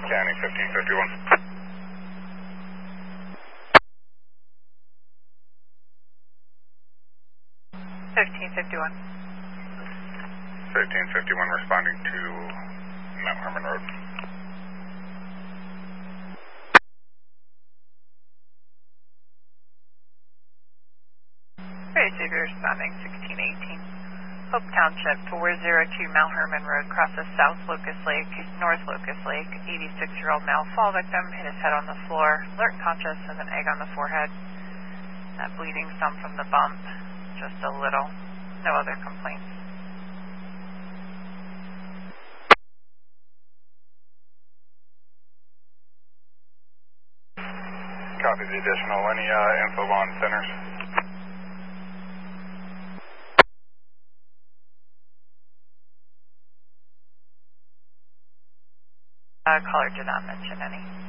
Scanning 1551. 1551. 1551 responding to Mount Herman Road. Very Savior responding 1618. Hope Township, 402 Mount Herman Road, crosses South Locust Lake, North Locust Lake. 86-year-old male fall victim hit his head on the floor, alert conscious, has an egg on the forehead. Bleeding some from the bump, just a little. No other complaints. Copy the additional. Any info on centers? Caller did not mention any.